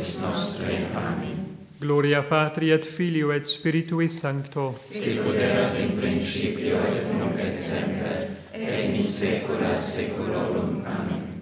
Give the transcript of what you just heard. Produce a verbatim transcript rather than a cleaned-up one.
nobis nostre. Amen. Gloria Patri et Filio et Spiritui Sancto. Sicut erat in principio et nunc et semper, et in saecula saeculorum. Amen.